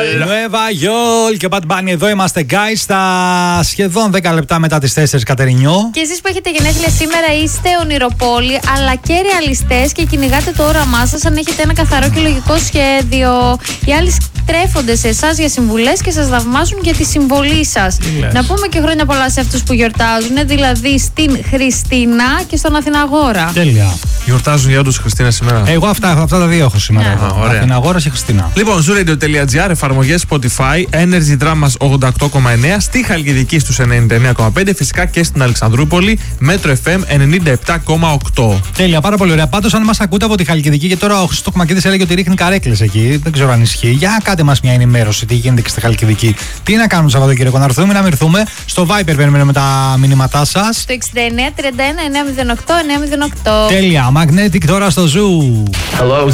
Nueva York και Bad Bunny. Εδώ είμαστε, guys, στα σχεδόν 10 λεπτά μετά τις 4, Κατερινιό. Και εσείς που έχετε γενέθλια σήμερα είστε ονειροπόλοι, αλλά και ρεαλιστές και κυνηγάτε το όραμά σας αν έχετε ένα καθαρό και λογικό σχέδιο. Οι άλλοι τρέφονται σε εσάς για συμβουλές και σας θαυμάζουν για τη συμβολή σας. Να πούμε και χρόνια πολλά σε αυτούς που γιορτάζουν, δηλαδή στην Χριστίνα και στον Αθηναγόρα. Τέλεια. Γιορτάζουν για όντως Χριστίνα σήμερα. Εγώ αυτά τα δύο έχω σήμερα. Αθηναγόρα και Χριστίνα. Λοιπόν, zooradio.gr, εφαρμογές Spotify, Energy Dramas 88,9, στη Χαλκιδική στους 99,5, φυσικά και στην Αλεξανδρούπολη, Metro FM 97,8. Τέλεια, πάρα πολύ ωραία. Πάντως, αν μας ακούτε από τη Χαλκιδική και τώρα ο Χριστό Κομακίδης έλεγε ότι ρίχνει καρέκλες εκεί, δεν ξέρω αν ισχύει. Για κάντε μας μια ενημέρωση τι γίνεται και στη Χαλκιδική. Τι να κάνουμε το Σαββατοκύριακο, να έρθουμε, να μυρθούμε. Στο Viper περιμένουμε τα μηνύματά σας. Στο 69 31 908 908. Τέλεια, Magnetic τώρα στο Zoo. Hello.